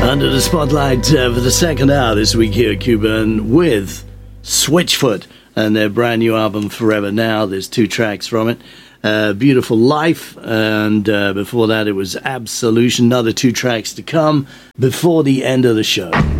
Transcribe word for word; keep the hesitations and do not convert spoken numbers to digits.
Under the spotlight uh, for the second hour this week here at Q-Burn with Switchfoot and their brand new album Forever Now. There's two tracks from it. Uh, Beautiful Life, and uh, before that it was Absolution. Another two tracks to come before the end of the show.